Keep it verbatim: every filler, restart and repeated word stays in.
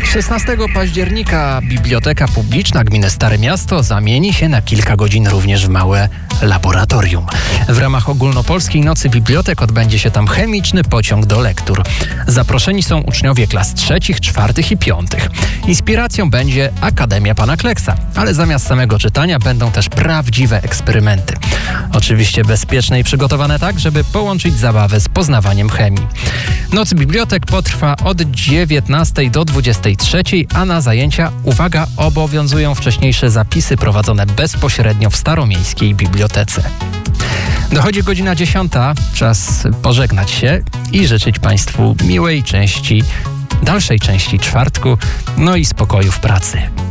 szesnastego października Biblioteka Publiczna Gminy Stare Miasto zamieni się na kilka godzin również w małe laboratorium. W ramach ogólnopolskiej Nocy Bibliotek odbędzie się tam chemiczny pociąg do lektur. Zaproszeni są uczniowie klas trzecich, czwartych i piątych. Inspiracją będzie Akademia Pana Kleksa, ale zamiast samego czytania będą też prawdziwe eksperymenty. Oczywiście bezpieczne i przygotowane tak, żeby połączyć zabawę z poznawaniem chemii. Noc Bibliotek potrwa od dziewiętnastej do dwudziestej trzeciej, a na zajęcia, uwaga, obowiązują wcześniejsze zapisy prowadzone bezpośrednio w Staromiejskiej Bibliotece. Dochodzi godzina dziesiąta, czas pożegnać się i życzyć Państwu miłej części, dalszej części czwartku, no i spokoju w pracy.